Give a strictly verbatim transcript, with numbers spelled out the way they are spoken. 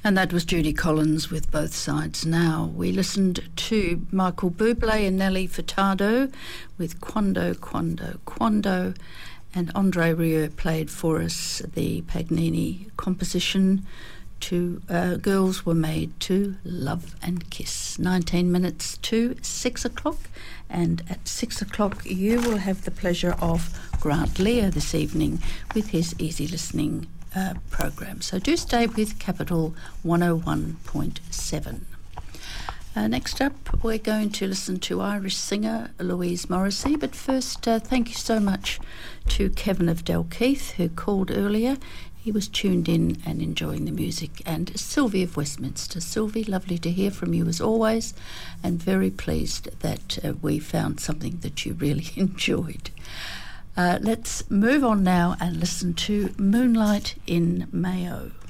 And that was Judy Collins with Both Sides Now. We listened to Michael Bublé and Nelly Furtado with Quando, Quando, Quando. And Andre Rieu played for us the Paganini composition to uh, Girls Were Made to Love and Kiss. nineteen minutes to six o'clock. And at six o'clock you will have the pleasure of Grant Lear this evening with his Easy Listening uh, program. So do stay with Capital one oh one point seven. Uh, next up, we're going to listen to Irish singer Louise Morrissey. But first, uh, thank you so much to Kevin of Dalkeith, who called earlier. He was tuned in and enjoying the music. And Sylvie of Westminster. Sylvie, lovely to hear from you as always, and very pleased that uh, we found something that you really enjoyed. Uh, let's move on now and listen to Moonlight in Mayo.